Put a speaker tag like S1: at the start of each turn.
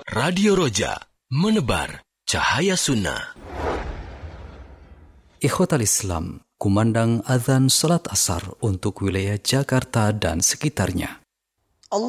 S1: Radio Roja, menebar cahaya sunnah.
S2: Ikhwatal Islam, kumandang azan salat asar untuk wilayah Jakarta dan sekitarnya.